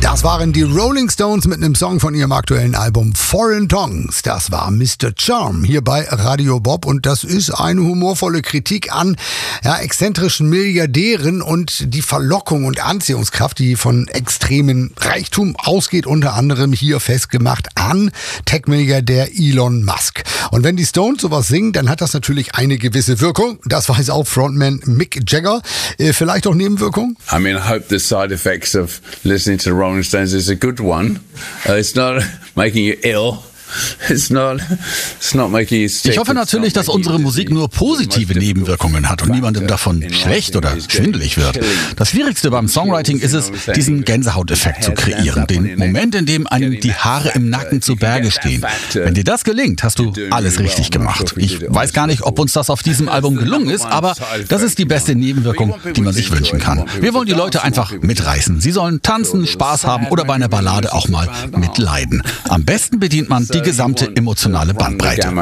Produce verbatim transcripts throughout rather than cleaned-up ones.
Das waren die Rolling Stones mit einem Song von ihrem aktuellen Album Foreign Tongues. Das war Mister Charm hier bei Radio Bob und das ist eine humorvolle Kritik an ja, exzentrischen Milliardären und die Verlockung und Anziehungskraft, die von extremen Reichtum ausgeht, unter anderem hier festgemacht an Tech-Milliardär Elon Musk. Und wenn die Stones sowas singen, dann hat das natürlich eine gewisse Wirkung. Das weiß auch Frontman Mick Jagger. Äh, vielleicht auch Nebenwirkungen? I mean, I hope the side effects of listening to the Rolling Stones is a good one. Uh, it's not making you ill. It's not, it's not making you sick. Ich hoffe natürlich, dass unsere Musik nur positive Nebenwirkungen hat und niemandem davon schlecht oder schwindelig wird. Das Schwierigste beim Songwriting ist es, diesen Gänsehauteffekt zu kreieren. Den Moment, in dem einem die Haare im Nacken zu Berge stehen. Wenn dir das gelingt, hast du alles richtig gemacht. Ich weiß gar nicht, ob uns das auf diesem Album gelungen ist, aber das ist die beste Nebenwirkung, die man sich wünschen kann. Wir wollen die Leute einfach mitreißen. Sie sollen tanzen, Spaß haben oder bei einer Ballade auch mal mitleiden. Am besten bedient man die die gesamte emotionale Bandbreite.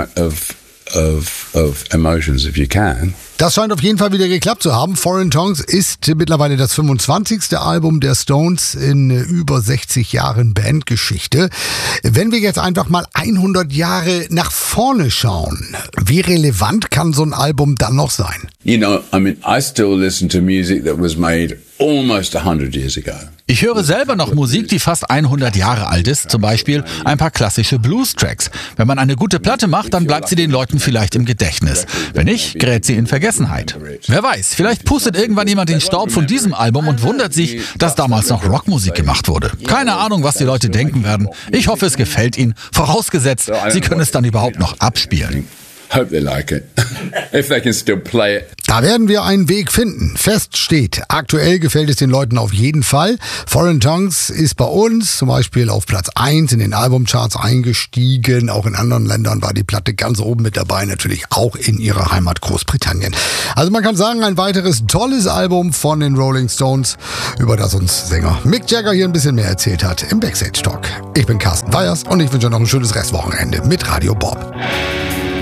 Of, of emotions, if you can. Das scheint auf jeden Fall wieder geklappt zu haben. Foreign Tongues ist mittlerweile das fünfundzwanzigste Album der Stones in über sechzig Jahren Bandgeschichte. Wenn wir jetzt einfach mal hundert Jahre nach vorne schauen, wie relevant kann so ein Album dann noch sein? You know, I mean, I still listen to music that was made almost one hundred years ago. Ich höre selber noch Musik, die fast hundert Jahre alt ist, zum Beispiel ein paar klassische Blues-Tracks. Wenn man eine gute Platte macht, dann bleibt sie den Leuten vielleicht im Gedächtnis. Wenn nicht, gerät sie in Vergessenheit. Wer weiß, vielleicht pustet irgendwann jemand den Staub von diesem Album und wundert sich, dass damals noch Rockmusik gemacht wurde. Keine Ahnung, was die Leute denken werden. Ich hoffe, es gefällt ihnen, vorausgesetzt, sie können es dann überhaupt noch abspielen. Hope they like it. If they can still play it. Da werden wir einen Weg finden. Fest steht, aktuell gefällt es den Leuten auf jeden Fall. Foreign Tongues ist bei uns zum Beispiel auf Platz eins in den Albumcharts eingestiegen. Auch in anderen Ländern war die Platte ganz oben mit dabei, natürlich auch in ihrer Heimat Großbritannien. Also man kann sagen, ein weiteres tolles Album von den Rolling Stones, über das uns Sänger Mick Jagger hier ein bisschen mehr erzählt hat im Backstage Talk. Ich bin Carsten Weyers und ich wünsche noch ein schönes Restwochenende mit Radio Bob.